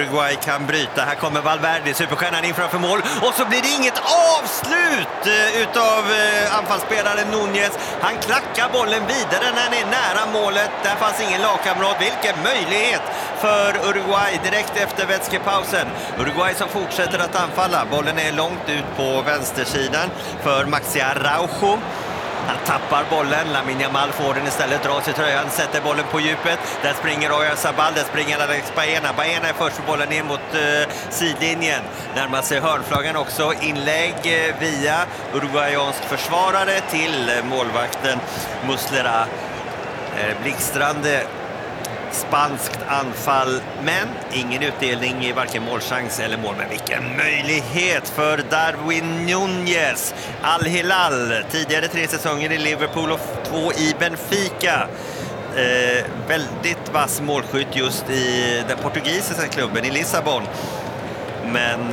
Uruguay kan bryta. Här kommer Valverde, superstjärnan in framför mål. Och så blir det inget avslut utav anfallsspelaren Núñez. Han klackar bollen vidare när han är nära målet. Där fanns ingen lagkamrat. Vilken möjlighet för Uruguay direkt efter vätskepausen. Uruguay som fortsätter att anfalla. Bollen är långt ut på vänstersidan för Maxi Araujo. Han tappar bollen, Lamine Yamal får den istället, drar sig tröjan, sätter bollen på djupet. Där springer Oyarzabal, där springer Alex Baena. Baena är först för bollen ner mot sidlinjen. Närmar sig hörnflaggan också. Inlägg via uruguayansk försvarare till målvakten Muslera. Blixtrande spanskt anfall, men ingen utdelning i varken målchans eller mål. Men vilken möjlighet för Darwin Núñez. Al-Hilal, tidigare 3 säsonger i Liverpool och 2 i Benfica. Väldigt vass målskytt just i den portugisiska klubben i Lissabon. Men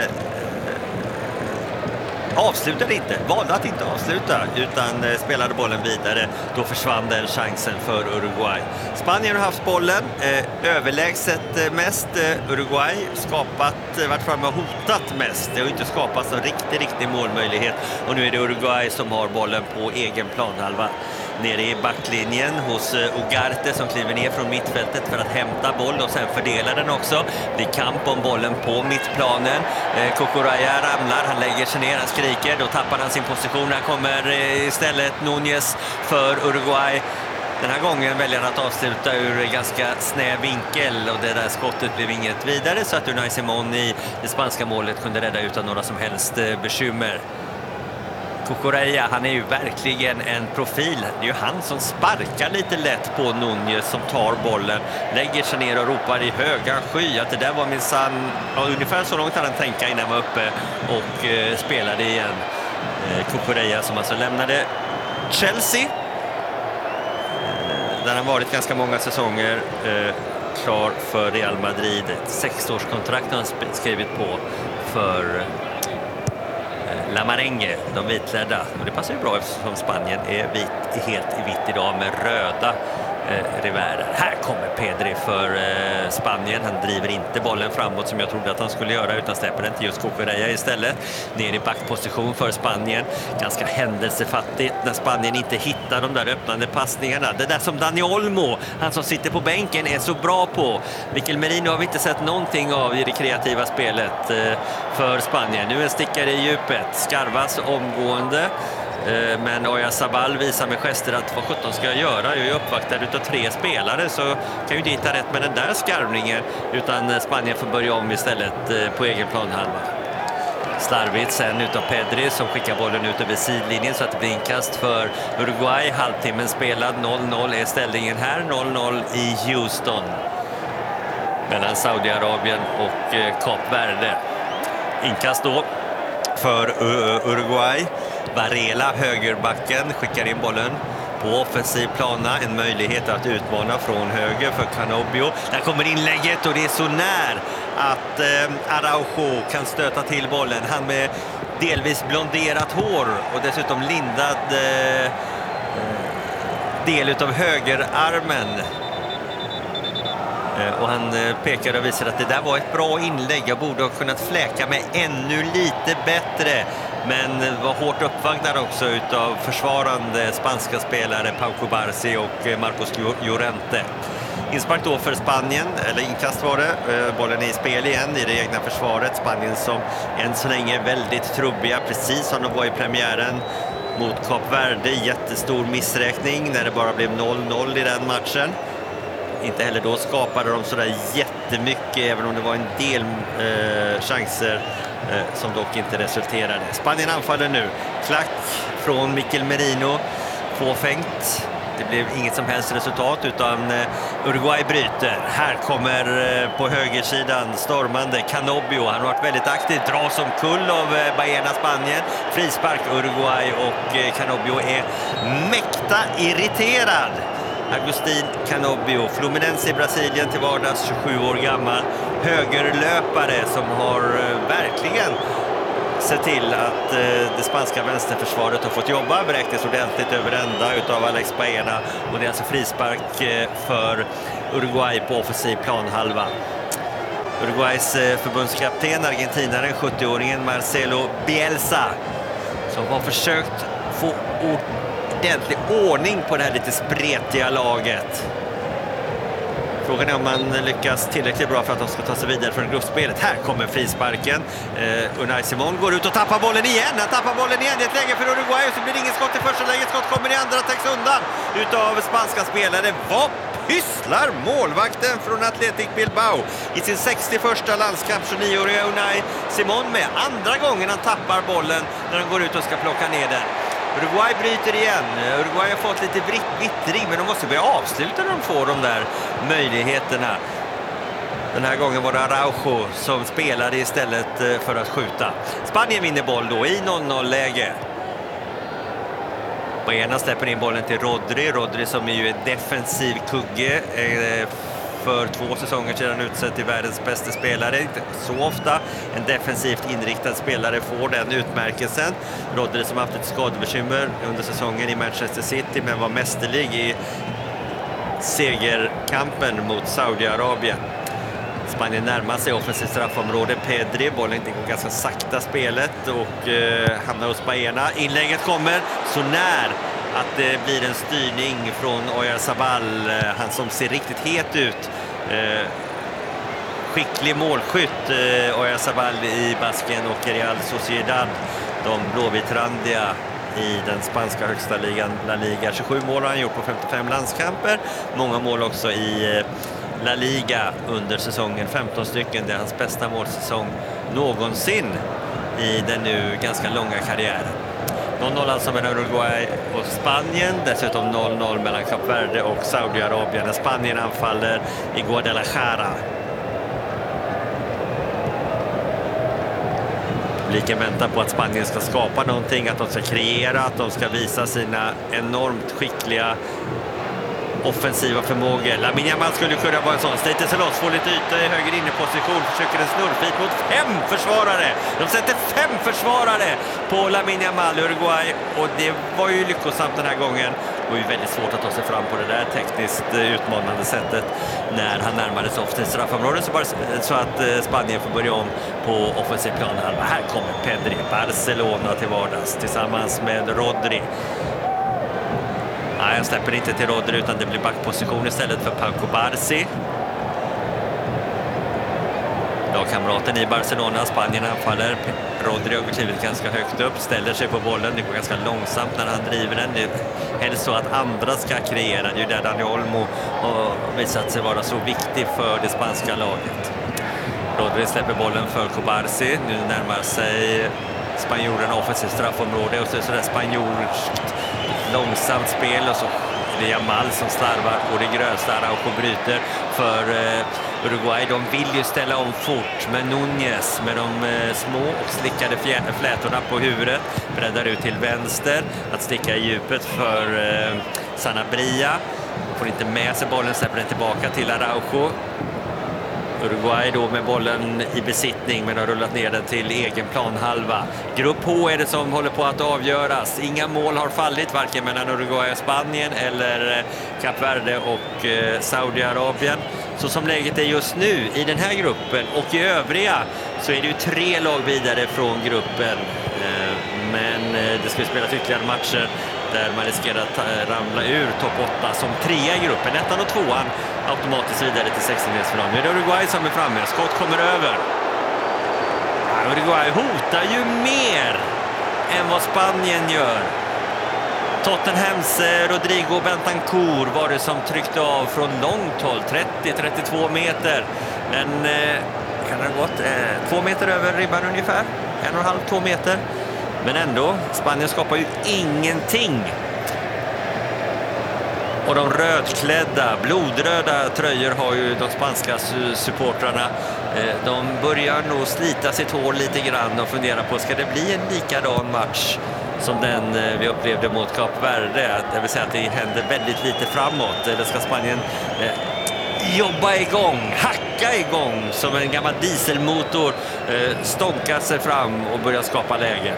avslutade inte, valde att inte avsluta utan spelade bollen vidare. Då försvann den chansen för Uruguay. Spanien har haft bollen överlägset mest. Uruguay skapat, varit framme och hotat mest. Det har inte skapats en riktig målmöjlighet. Och nu är det Uruguay som har bollen på egen planhalva. Nere i backlinjen hos Ugarte som kliver ner från mittfältet för att hämta boll och sen fördela den också. Det är kamp om bollen på mittplanen. Cucurella ramlar, han lägger sig ner, han skriker. Då tappar han sin position. Här kommer istället Núñez för Uruguay. Den här gången väljer han att avsluta ur ganska snäv vinkel och det där skottet blev inget vidare så att Unai Simón i det spanska målet kunde rädda utan några som helst bekymmer. Cucurella, han är ju verkligen en profil. Det är ju han som sparkar lite lätt på Núñez som tar bollen, lägger sig ner och ropar i höga sky att det där var minsann, ungefär så långt han tänka innan han var uppe och spelade igen. Cucurella som alltså lämnade Chelsea där han varit ganska många säsonger, klar för Real Madrid. 6-årskontrakt har han skrivit på för La Marengue, de vitklädda. Och det passar ju bra eftersom Spanien är helt i vitt idag med röda revärer. Här kommer Pedri för Spanien. Han driver inte bollen framåt som jag trodde att han skulle göra utan släpper den till just Cucurella istället. Ner i backposition för Spanien. Ganska händelsefattigt när Spanien inte hittar de där öppnande passningarna. Det där som Dani Olmo, han som sitter på bänken, är så bra på. Mikel Merino har vi inte sett någonting av i det kreativa spelet för Spanien. Nu en stickare i djupet. Skarvas omgående. Men Oyarzabal visar med gester att vad 17 ska jag göra. Jag är uppvaktad utav 3 spelare så kan ju inte hitta rätt med den där skarvningen utan Spanien får börja om istället på egen planhalva. Slarvigt sen utav Pedri som skickar bollen ut över sidlinjen så att det blir inkast för Uruguay. Halvtimmen spelad, 0-0 är ställningen här, 0-0 i Houston mellan Saudiarabien och Kap Verde. Inkast då för Uruguay. Varela, högerbacken, skickar in bollen på offensiv plana. En möjlighet att utmana från höger för Canobio. Där kommer inlägget och det är så när att Araujo kan stöta till bollen. Han med delvis blonderat hår och dessutom lindad del utav högerarmen. Och han pekar och visar att det där var ett bra inlägg. Jag borde ha kunnat fläka mig ännu lite bättre. Men var hårt uppvaktad också utav försvarande spanska spelare Pau Cubarsí och Marcos Llorente. Inspark då för Spanien, eller inkast var det. Bollen är i spel igen i det egna försvaret. Spanien som än så länge är väldigt trubbiga, precis som de var i premiären mot Kap Verde. Jättestor missräkning när det bara blev 0-0 i den matchen. Inte heller då skapade de sådär jättemycket, även om det var en del chanser som dock inte resulterade. Spanien anfaller nu. Klack från Mikel Merino. Fåfängt. Det blev inget som helst resultat utan Uruguay bryter. Här kommer på högersidan stormande Canobio. Han har varit väldigt aktiv. Dras som kull av Baena Spanien. Frispark Uruguay och Canobio är mäkta irriterad. Agustin Canobio, Fluminense i Brasilien till vardags, 27 år gammal. Högerlöpare som har verkligen sett till att det spanska vänsterförsvaret har fått jobba. Beräknas ordentligt över ända utav Alex Baena. Och det är alltså frispark för Uruguay på offensiv planhalva. Uruguays förbundskapten, argentinaren, 70-åringen Marcelo Bielsa, som har försökt få ordentlig ordning på det här lite spretiga laget. Frågan är om man lyckas tillräckligt bra för att de ska ta sig vidare från gruppspelet. Här kommer frisparken. Unai Simon går ut och tappar bollen igen. Han tappar bollen igen i ett läge för Uruguay och så blir det ingen skott i första läget. Skott kommer i andra, täcks undan utav spanska spelare. Vad pysslar målvakten från Athletic Bilbao i sin 61:a landskamp, 29-åriga Unai Simon, med andra gången han tappar bollen när han går ut och ska plocka ner den. Uruguay bryter igen. Uruguay har fått lite vittring, men de måste börja avsluta när de får de där möjligheterna. Den här gången var det Araujo som spelade istället för att skjuta. Spanien vinner boll då i 0-0-läge. Baena släpper in bollen till Rodri. Rodri som är ju en defensiv kugge. För 2 säsonger sedan utsett till världens bästa spelare. Inte så ofta en defensivt inriktad spelare får den utmärkelsen. Rodri som haft ett skadebekymmer under säsongen i Manchester City, men var mästerlig i segerkampen mot Saudiarabien. Spanien närmar sig offensivt straffområde. Pedri, bollen går ganska sakta spelet och hamnar hos Baena. Inlägget kommer så när att det blir en styrning från Oyarzabal, han som ser riktigt het ut. Skicklig målskytt, Oyarzabal i Basken och Real Sociedad, de blåvitrandiga i den spanska högsta ligan La Liga. 27 mål har han gjort på 55 landskamper, många mål också i La Liga under säsongen, 15 stycken. Det är hans bästa målsäsong någonsin i den nu ganska långa karriären. 0-0 alltså mellan Uruguay och Spanien, dessutom 0-0 mellan Kap Verde och Saudiarabien när Spanien anfaller i Guadalajara. Publiken väntar på att Spanien ska skapa någonting, att de ska kreera, att de ska visa sina enormt skickliga offensiva förmågor. Lamine Yamal skulle kunna vara en sån. Stater Celos får lite yta i höger inneposition, försöker en snurrfit mot 5 försvarare. De sätter 5 försvarare på Lamine Yamal, Uruguay, och det var ju lyckosamt den här gången. Det var ju väldigt svårt att ta sig fram på det där tekniskt utmanande sättet när han närmade sig offensivt straffområde, så att Spanien får börja om på offensiv plan. Här kommer Pedri, Barcelona till vardags tillsammans med Rodri. Nej, jag släpper inte till Rodri utan det blir backposition istället för Pau Cubarsí. Lagkamraten i Barcelona, Spanien anfaller. Rodri har klivit ganska högt upp, ställer sig på bollen. Det går ganska långsamt när han driver den. Det är helst så att andra ska kreera. Det är ju där Dani Olmo har visat sig vara så viktig för det spanska laget. Rodri släpper bollen för Cubarsí. Nu närmar sig spanjorerna offensivt straffområde och så är det sådär spanjorskt långsamt spel, och så är det Yamal som slarvar och det grösta. Araujo bryter för Uruguay. De vill ju ställa om fort, men Núñez med de små och slickade flätorna på huvudet breddar ut till vänster att sticka i djupet för Sanabria. Får inte med sig bollen, släpper den tillbaka till Araujo. Uruguay då med bollen i besittning, men har rullat ner den till egen planhalva. Grupp H är det som håller på att avgöras. Inga mål har fallit varken mellan Uruguay och Spanien eller Kap Verde och Saudiarabien. Så som läget är just nu i den här gruppen och i övriga så är det ju 3 lag vidare från gruppen. Men det ska spelas ytterligare matcher där man riskerar att ramla ur topp 8 som 3 i gruppen. 1:an och 2:an automatiskt vidare till 16-delsfinal. Nu är det Uruguay som är framme. Skott kommer över. Uruguay hotar ju mer än vad Spanien gör. Tottenhams Rodrigo Bentancur var det som tryckte av från långt håll, 30-32 meter. Men kan det ha gått 2 meter över ribban ungefär? 1,5-2 meter. Men ändå, Spanien skapar ju ingenting. Och de rödklädda, blodröda tröjor har ju de spanska supportrarna. De börjar nog slita sitt hår lite grann och fundera på, ska det bli en likadan match som den vi upplevde mot Kap Verde? Det vill säga att det händer väldigt lite framåt. Eller ska Spanien jobba igång, hacka igång som en gammal dieselmotor, stånka sig fram och börja skapa läge?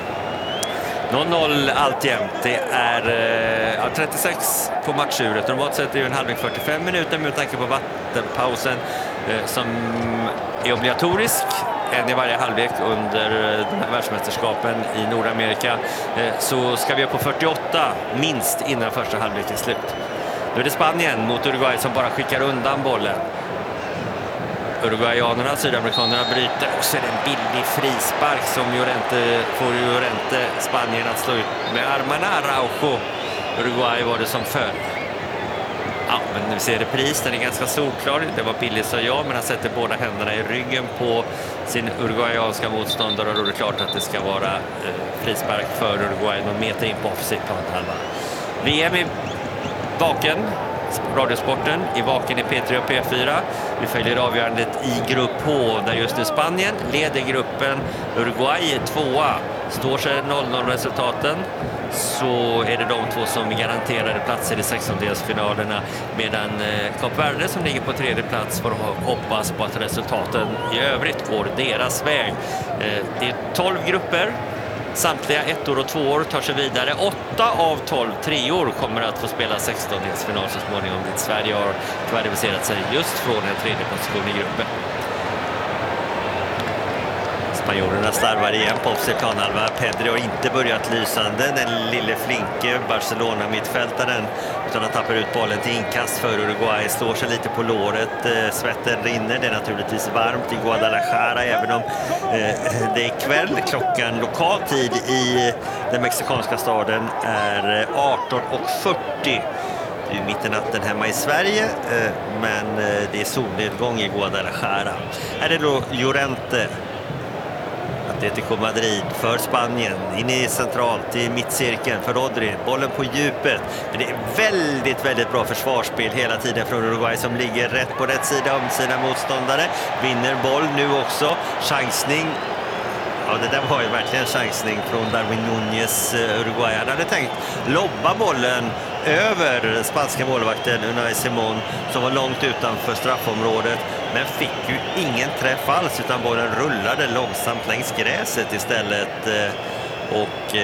0-0 alltjämt. Det är 36 på matchuret. Normalt sett är det en halvlek 45 minuter med tanke på vattenpausen som är obligatorisk, en i varje halvlek under de här världsmästerskapen i Nordamerika, så ska vi upp på 48 minst innan första halvlek är slut. Nu är det Spanien mot Uruguay som bara skickar undan bollen. Uruguayanerna, sydamerikanerna bryter och så är det en billig frispark som får Llorente Spanien att slå ut med armarna. Araujo, Uruguay var det som föll. Ja, men vi ser repris, den är ganska solklar. Det var billigt, så ja, men han sätter båda händerna i ryggen på sin uruguayanska motståndare och då är det klart att det ska vara frispark för Uruguay någon meter in på offside planhalva. VM i Vaken, Radiosporten i Vaken i P3 och P4. Vi följer avgörandet i grupp H där just nu Spanien leder gruppen. Uruguay är tvåa. Står sig 0-0 resultaten så är det de två som är garanterade platser i 16-delsfinalerna, medan Kap Verde som ligger på tredje plats får hoppas på att resultaten i övrigt går deras väg. Det är 12 grupper. Samtliga 1-år och 2-år tar sig vidare. 8 av 12 3-år kommer att få spela 16-delsfinal så småningom, dit Sverige har kvalificerat sig just från en tredje position i gruppen. Spanjorerna slarvar igen på offside planhalva. Pedri har inte börjat lysande, den lille flinke Barcelona-mittfältaren, utan han tappar ut bollen till inkast för Uruguay. Slår sig lite på låret, svetten rinner. Det är naturligtvis varmt i Guadalajara, även om det är kväll. Klockan lokal tid i den mexikanska staden är 18:40. Det är mitt i natten hemma i Sverige, men det är solnedgång i Guadalajara. Här är då Llorente, Atletico Madrid för Spanien, in i centralt i mittcirkeln för Rodri, bollen på djupet. Men det är väldigt bra försvarsspel hela tiden från Uruguay som ligger rätt på rätt sida om sina motståndare. Vinner boll nu också, chansning. Ja, det där var ju verkligen en chansning från Darwin Núñez. Uruguay hade tänkt lobba bollen över spanska målvakten Unai Simón som var långt utanför straffområdet, men fick ju ingen träff alls utan bollen rullade långsamt längs gräset istället och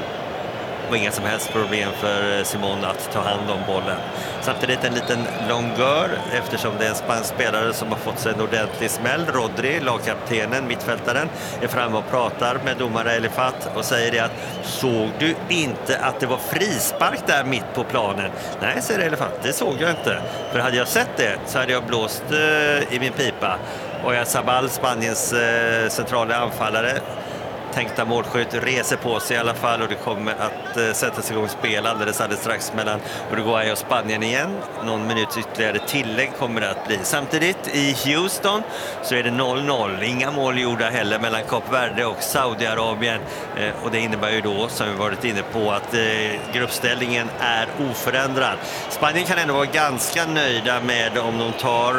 det var inga som helst problem för Simón att ta hand om bollen. Samtidigt en liten longör eftersom det är en spansk spelare som har fått sig en ordentlig smäll. Rodri, lagkaptenen, mittfältaren, är framme och pratar med domare Elifat och säger det att såg du inte att det var frispark där mitt på planen? Nej, säger Elifat, det såg jag inte. För hade jag sett det så hade jag blåst i min pipa. Och jag Sabal, Spaniens centrala anfallare, tänkta målskytt, reser på sig i alla fall och det kommer att sättas igång spel alldeles strax mellan Uruguay och Spanien igen. Någon minut ytterligare tillägg kommer det att bli. Samtidigt i Houston så är det 0-0. Inga mål gjorda heller mellan Kap Verde och Saudiarabien och det innebär ju då, som vi varit inne på, att gruppställningen är oförändrad. Spanien kan ändå vara ganska nöjda med om de tar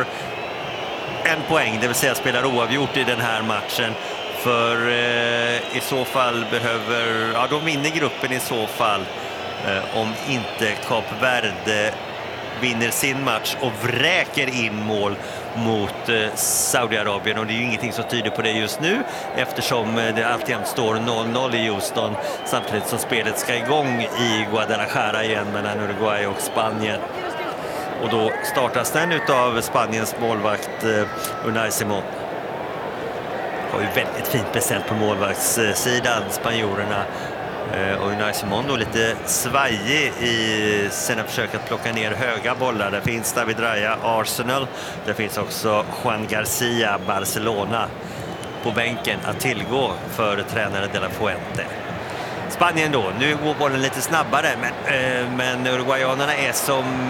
en poäng, det vill säga spelar oavgjort i den här matchen. För i så fall behöver, ja, de vinner gruppen i så fall om inte Kap Verde vinner sin match och vräker in mål mot Saudiarabien, och det är ju ingenting som tyder på det just nu eftersom det alltid står 0-0 i Houston samtidigt som spelet ska igång i Guadalajara igen mellan Uruguay och Spanien. Och då startas den utav Spaniens målvakt Unai Simón. Har ju väldigt fint beställt på målvaktssidan, spanjorerna. Och Unai Simón då lite svajig i sina försök att plocka ner höga bollar. Det finns David Raya, Arsenal. Det finns också Juan Garcia, Barcelona, på bänken att tillgå för tränare De La Fuente. Spanien då, nu går bollen lite snabbare, men uruguayanerna är som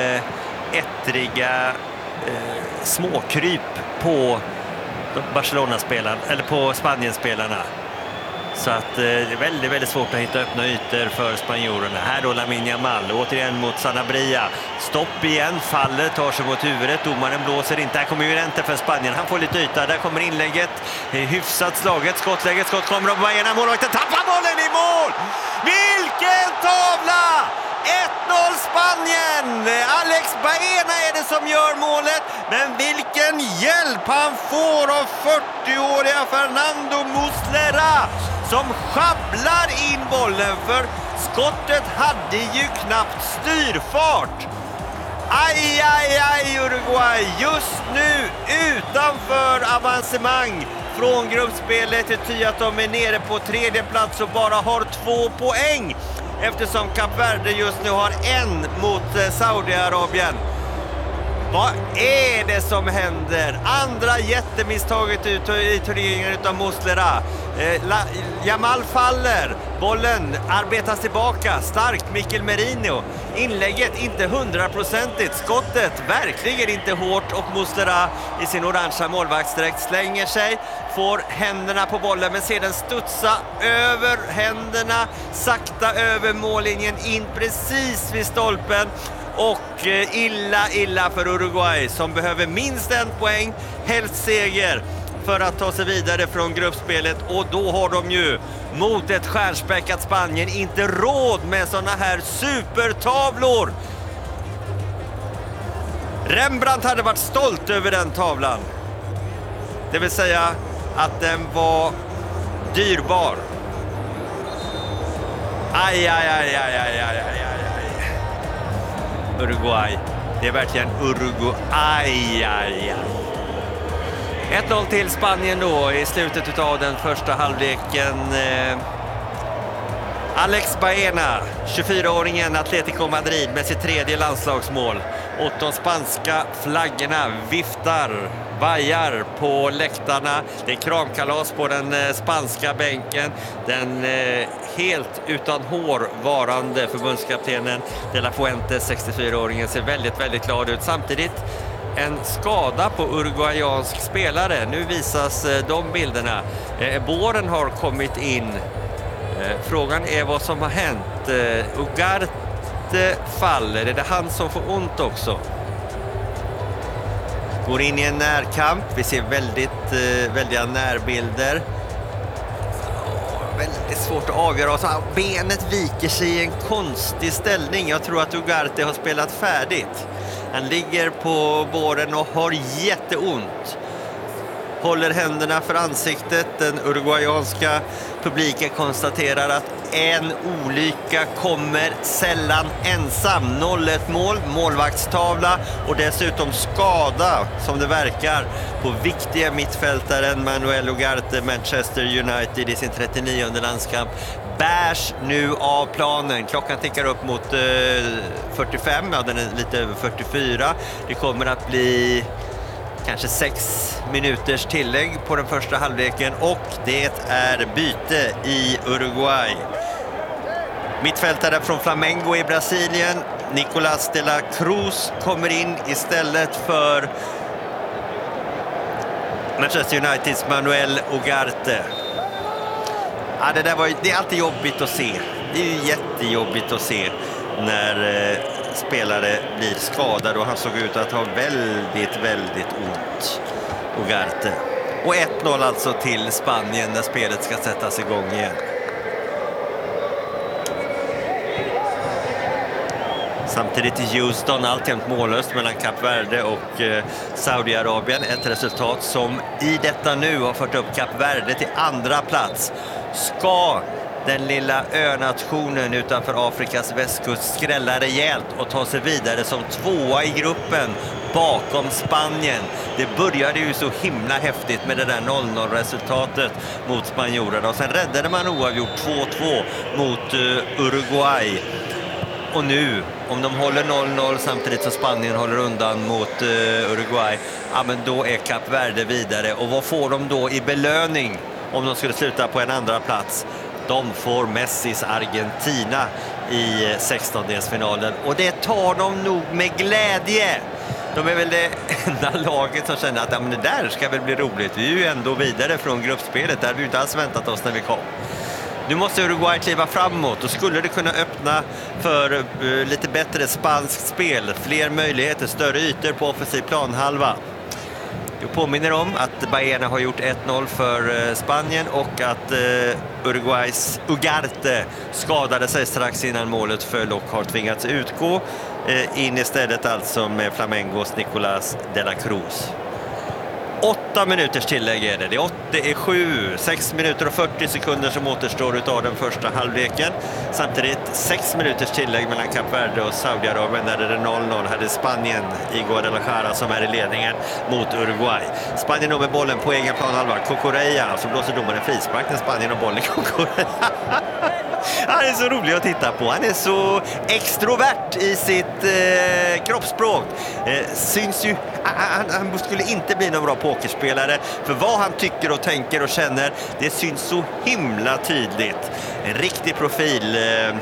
ettriga småkryp på Barcelona-spelarna, eller på Spanien-spelarna. Så att det är väldigt svårt att hitta öppna ytor för spanjorerna. Här då Lamine Yamal, återigen mot Sanabria. Stopp igen, faller, tar sig mot huvudet. Domaren blåser inte. Här kommer Llorente för Spanien. Han får lite yta. Där kommer inlägget. Hyfsat slaget. Skottläget. Skott kommer av Bayerna. Målvakten tappar bollen i mål! Vilken tavla! 1-0 Spanien! Alex Baena är det som gör målet. Men vilken hjälp han får av 40-åriga Fernando Muslera som schabblar in bollen, för skottet hade ju knappt styrfart. Aj, aj, aj, Uruguay just nu utanför avancemang från gruppspelet. Det betyder att de är nere på tredje plats och bara har 2 poäng. Eftersom Kap Verde just nu har 1 mot Saudiarabien. Vad är det som händer? Andra jättemisstaget i turneringen utav Muslera. Jamal faller. Bollen arbetas tillbaka. Starkt Mikel Merino. Inlägget inte 100%. Skottet verkligen inte hårt. Och Muslera i sin orangea målvaktsdräkt slänger sig. Får händerna på bollen men ser den studsa över händerna. Sakta över mållinjen in precis vid stolpen. Och illa för Uruguay som behöver minst 1 poäng, helst seger för att ta sig vidare från gruppspelet. Och då har de ju mot ett stjärnspäckat Spanien inte råd med såna här supertavlor. Rembrandt hade varit stolt över den tavlan. Det vill säga att den var dyrbar. Aj. Uruguay. Det är verkligen Uruguay. 1-0 till Spanien då i slutet av den första halvleken. Alex Baena, 24-åringen Atletico Madrid med sitt 3:e landslagsmål. Och de spanska flaggorna viftar, vajar på läktarna. Det är kramkalas på den spanska bänken. Den helt utan hår varande förbundskaptenen De La Fuente, 64-åringen, ser väldigt glad ut. Samtidigt en skada på uruguayansk spelare. Nu visas de bilderna. Båren har kommit in. Frågan är vad som har hänt. Ugarte faller. Är det han som får ont också? Går in i en närkamp. Vi ser väldiga närbilder. Väldigt svårt att avgöra. Alltså, benet viker sig i en konstig ställning. Jag tror att Ugarte har spelat färdigt. Han ligger på båren och har jätteont. Håller händerna för ansiktet. Den uruguayanska publiken konstaterar att en olycka kommer sällan ensam. 0-1 mål, målvaktstavla och dessutom skada som det verkar på viktiga mittfältaren Manuel Ugarte, Manchester United i sin 39:e landskamp. Bärs nu av planen. Klockan tickar upp mot 45, ja den är lite över 44. Det kommer att bli kanske 6 minuters tillägg på den första halvleken och det är byte i Uruguay. Mittfältare från Flamengo i Brasilien, Nicolás de la Cruz, kommer in istället för Manchester Uniteds Manuel Ugarte. Ja, det är alltid jobbigt att se. Det är ju jättejobbigt att se när spelare blir skadade och han såg ut att ha väldigt ont, Ugarte. Och 1-0 alltså till Spanien när spelet ska sättas igång igen. Samtidigt i Houston alltjämt mållöst mellan Kap Verde och Saudiarabien. Ett resultat som i detta nu har fört upp Kap Verde till andra plats. Ska den lilla önationen utanför Afrikas västkust skrälla rejält och ta sig vidare som 2:a i gruppen bakom Spanien. Det började ju så himla häftigt med det där 0-0-resultatet mot spanjorerna och sen räddade man oavgjort 2-2 mot Uruguay. Och nu, om de håller 0-0 samtidigt som Spanien håller undan mot Uruguay, ja men då är Kap Verde vidare. Och vad får de då i belöning om de skulle sluta på en andra plats? De får Messis Argentina i 16-delsfinalen. Och det tar de nog med glädje. De är väl det enda laget som känner att ja, men det där ska väl bli roligt. Vi är ju ändå vidare från gruppspelet. Det hade vi inte alls väntat oss när vi kom. Nu måste Uruguay kliva framåt och skulle det kunna öppna för lite bättre spanskt spel. Fler möjligheter, större ytor på offensiv planhalva. Jag påminner om att Baena har gjort 1-0 för Spanien och att Uruguays Ugarte skadade sig strax innan målet föll och har tvingats utgå. In istället alltså med Flamengos Nicolás de la Cruz. 8 minuters tillägg är det. Det är 6 minuter och 40 sekunder som återstår av den första halvleken. Samtidigt 6 minuters tillägg mellan Kap Verde och Saudiarabien. Där är det 0-0. Hade Spanien i Guadalajara som är i ledningen mot Uruguay. Spanien då med bollen på egen planhalva. Cucurella, så blåser domaren frispark när Spanien har bollen. Cucurella. Han är så rolig att titta på. Han är så extrovert i sitt kroppsspråk. Syns ju, han skulle inte bli någon bra pokerspelare. För vad han tycker och tänker och känner, det syns så himla tydligt. En riktig profil.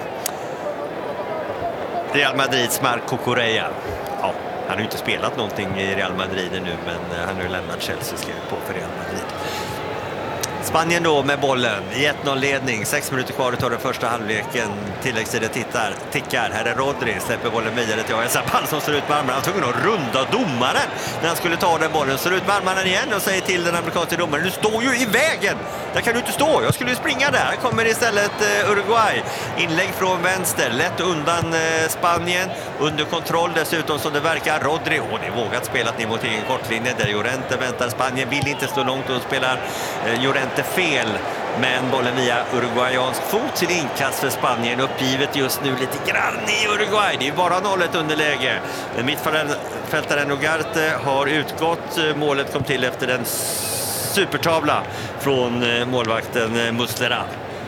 Real Madrids Marc Cucurella. Ja, han har ju inte spelat någonting i Real Madrid nu, men han har ju lämnat Chelsea och skrivit på för Real Madrid. Spanien då med bollen i 1-0-ledning. 6 minuter kvar av den första halvleken. Tilläggstiden tickar. Här är Rodri. Släpper bollen vidare till Oyarzabal som står ut med armarna. Han tog att runda domaren när han skulle ta den bollen. Står ut med armarna igen och säger till den amerikanska domaren: du står ju i vägen! Där kan du inte stå. Jag skulle ju springa där. Här kommer istället Uruguay. Inlägg från vänster. Lätt undan Spanien. Under kontroll dessutom som det verkar. Rodri. Det är vågat spelat ner mot egen kortlinje. Där Llorente väntar. Spanien vill inte stå långt och spelar Llorente fel. Men bollen via uruguayansk fot till inkast för Spanien. Uppgivet just nu lite grann i Uruguay. Det är ju bara 0-1 underläge. Men mittfältaren Ugarte har utgått. Målet kom till efter en supertavla från målvakten Muslera.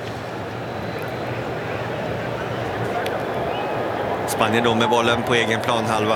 Spanien då med bollen på egen planhalva.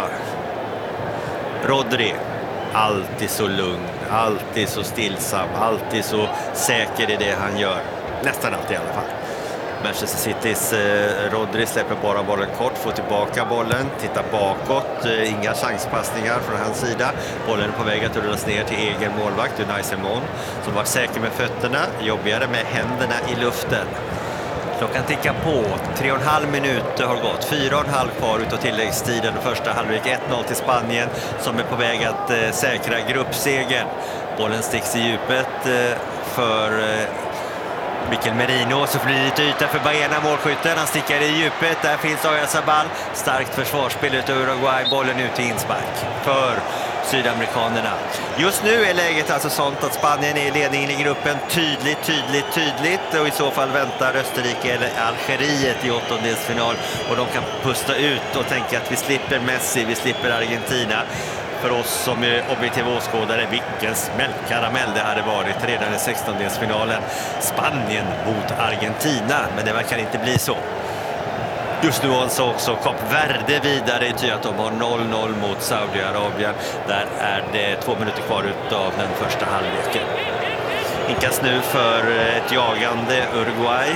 Rodri. Alltid så lugn, alltid så stillsam, alltid så säker i det han gör. Nästan alltid i alla fall. Manchester Citys Rodri släpper bara bollen kort, får tillbaka bollen, tittar bakåt, inga chanspassningar från hans sida. Bollen är på väg att rullas ner till egen målvakt, Unai Simon, som var säker med fötterna, jobbigare med händerna i luften. Klockan tickar på, 3,5 minuter har gått, 4,5 kvar utav tilläggstiden. Första halvlek 1-0 till Spanien som är på väg att säkra gruppsegern. Bollen sticks i djupet för Mikel Merino, så blir det lite yta för Baena, målskytten. Han stickar i djupet, där finns Oyarzabal. Starkt försvarsspel utav Uruguay, bollen ut i inspark för sydamerikanerna. Just nu är läget alltså sånt att Spanien är i ledningen i gruppen tydligt, och i så fall väntar Österrike eller Algeriet i åttondelsfinal, och de kan pusta ut och tänka att vi slipper Messi, vi slipper Argentina. För oss som är objektiva åskådare, vilken smällkaramell det hade varit redan i 16-delsfinalen. Spanien mot Argentina, men det verkar inte bli så. Just nu alltså också Kap Verde vidare i att de har 0-0 mot Saudiarabien. Där är det 2 minuter kvar av den första halvleken. Inkast nu för ett jagande Uruguay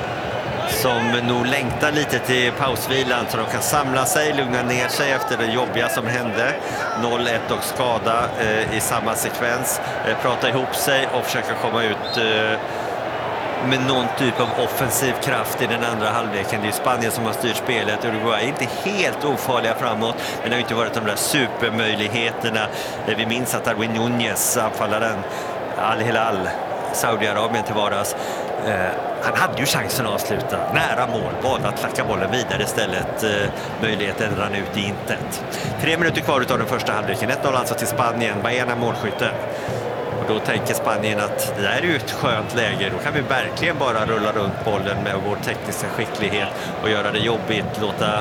som nog längtar lite till pausvilan så de kan samla sig, lugna ner sig efter det jobbiga som hände. 0-1 och skada i samma sekvens. Prata ihop sig och försöka komma ut med någon typ av offensiv kraft i den andra halvleken. Det är ju Spanien som har styrt spelet. Uruguay är inte helt ofarliga framåt, men det har inte varit de där supermöjligheterna. Vi minns att Darwin Núñez, anfallaren Al-Hilal, Saudiarabien till vardags, han hade ju chansen att avsluta nära mål, valde att klacka bollen vidare istället. Möjligheten rann ut i intet. 3 minuter kvar av den första halvleken. 1-0 alltså till Spanien. Baena målskytten. Och då tänker Spanien att det där är ju ett skönt läge. Då kan vi verkligen bara rulla runt bollen med vår tekniska skicklighet och göra det jobbigt. Låta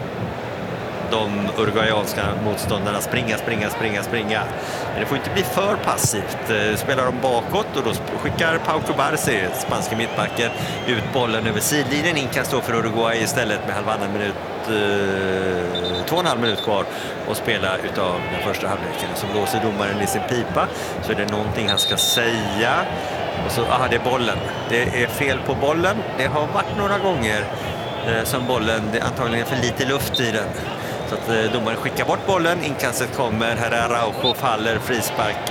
de uruguayanska motståndarna springa. Men det får inte bli för passivt. Spelar de bakåt och då skickar Pau Cubarsí, spanska mittbacken, ut bollen över sidlinjen. Inkast då för Uruguay istället med 2,5 minut kvar och spela utav den första halvleken. Så blåser domaren i sin pipa, så är det någonting han ska säga. Och så, det är bollen. Det är fel på bollen. Det har varit några gånger som bollen, det är antagligen för lite luft i den. Så att domaren skickar bort bollen, inkastet kommer, här är Araujo, faller, frispark.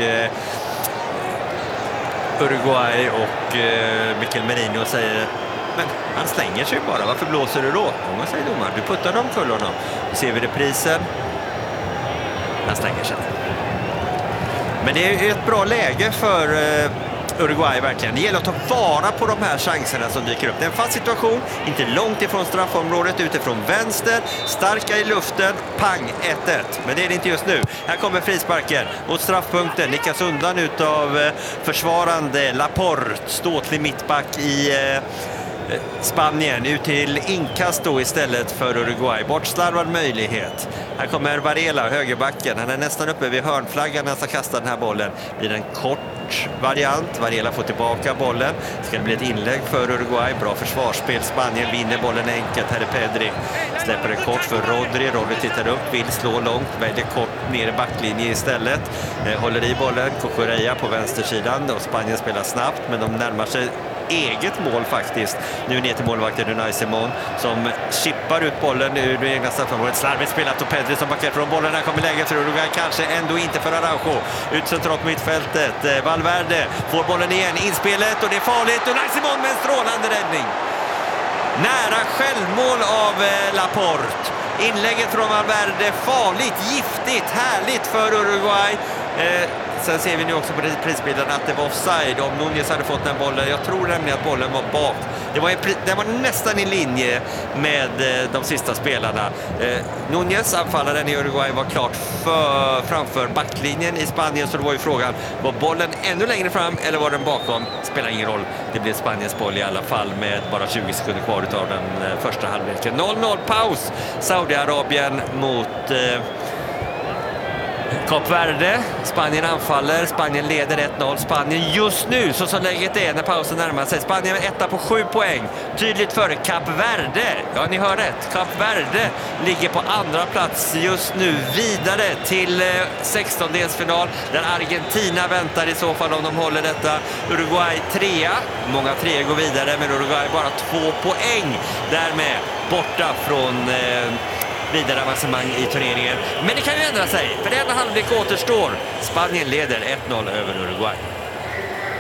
Uruguay och Mikel Merino säger, men han slänger sig bara, varför blåser du då? Och man säger domaren, du puttade omkull honom. Då ser vi reprisen. Han slänger sig. Men det är ett bra läge för Uruguay verkligen. Det gäller att ta vara på de här chanserna som dyker upp. Det är en fast situation, inte långt ifrån straffområdet, utifrån vänster, starka i luften, pang, 1-1. Men det är det inte just nu. Här kommer frisparken mot straffpunkten, nickas undan utav försvarande Laporte, ståtlig mittback i Spanien, ut till inkast då istället för Uruguay. Bortslarvad möjlighet. Här kommer Varela, högerbacken. Han är nästan uppe vid hörnflaggan när han ska kasta den här bollen. Blir en kort variant. Varela får tillbaka bollen. Ska det bli ett inlägg för Uruguay. Bra försvarsspel. Spanien vinner bollen enkelt. Här är Pedri. Släpper en kort för Rodri. Rodri tittar upp, vill slå långt. Väljer kort ner i backlinje istället. Håller i bollen. Cucurella på vänstersidan. Och Spanien spelar snabbt, men de närmar sig eget mål faktiskt. Nu ner till målvakten Unai Simon som chippar ut bollen ur det egna straffområdet. Slarvigt spelat och Pedri som backar från bollen. Här kommer läget för Uruguay, kanske ändå inte för Araujo. Ut centralt mittfältet. Valverde får bollen igen. Inspelet och det är farligt. Unai Simon med en strålande räddning. Nära självmål av Laporte. Inlägget från Valverde, farligt, giftigt, härligt för Uruguay. Sen ser vi nu också på prisbilden att det var offside om Núñez hade fått den bollen. Jag tror nämligen att bollen var bak. Den var nästan i linje med de sista spelarna. Núñez, anfallaren i Uruguay, var klart framför backlinjen i Spanien. Så det var ju frågan, var bollen ännu längre fram eller var den bakom? Spelar ingen roll. Det blev Spaniens boll i alla fall med bara 20 sekunder kvar av den första halvleken. 0-0 paus. Saudiarabien mot Kap Verde. Spanien anfaller. Spanien leder 1-0. Spanien just nu, så som läget är när pausen närmar sig. Spanien är etta på 7 poäng. Tydligt före Kap Verde. Ja, ni hör rätt. Kap Verde ligger på andra plats just nu. Vidare till 16-delsfinal där Argentina väntar i så fall om de håller detta. Uruguay 3. Många 3 går vidare, men Uruguay bara 2 poäng. Därmed borta från vidare avancemang i turneringen. Men det kan ju ändra sig, för det enda halvlek återstår. Spanien leder 1-0 över Uruguay.